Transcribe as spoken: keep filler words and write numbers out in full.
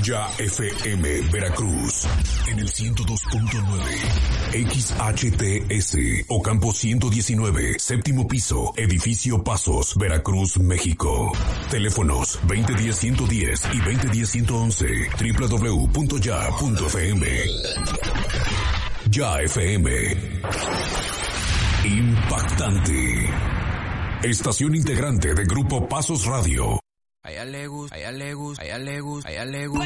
Ya F M Veracruz en el ciento dos punto nueve, X H T S Ocampo ciento diecinueve, séptimo piso, edificio Pasos, Veracruz, México. Teléfonos veinte diez ciento diez y veinte diez ciento once, doble u doble u doble u punto ya punto f m. Ya F M. Impactante. Estación integrante de Grupo Pasos Radio. A ella le gusta, a ella le gusta, a ella le gusta, a ella le gusta.